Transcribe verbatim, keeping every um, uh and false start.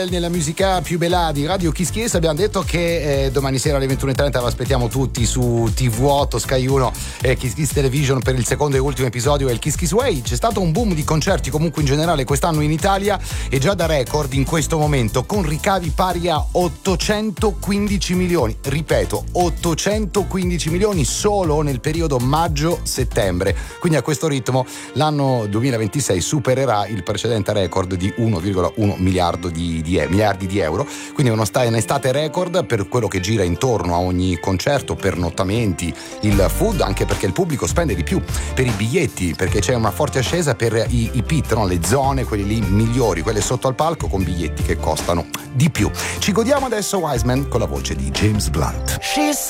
Nella musica più bella di Radio Kiss Kiss abbiamo detto che eh, domani sera alle ventuno e trenta vi aspettiamo tutti su T V otto, Sky uno e Kiss Kiss Television per il secondo e ultimo episodio del Kiss Kiss Way. C'è stato un boom di concerti comunque in generale quest'anno in Italia e già da record in questo momento, con ricavi pari a ottocentoquindici milioni, ripeto ottocentoquindici milioni solo nel periodo maggio-settembre. Quindi a questo ritmo l'anno duemilaventisei supererà il precedente record di uno virgola uno miliardo di, di miliardi di euro, quindi uno sta- un'estate record per quello che gira intorno a ogni concerto, pernottamenti, il food, anche perché il pubblico spende di più per i biglietti, perché c'è una forte ascesa per i, i pit, no? Le zone, quelle lì migliori, quelle sotto al palco, con biglietti che costano di più. Ci godiamo adesso Wiseman con la voce di James Blunt. She's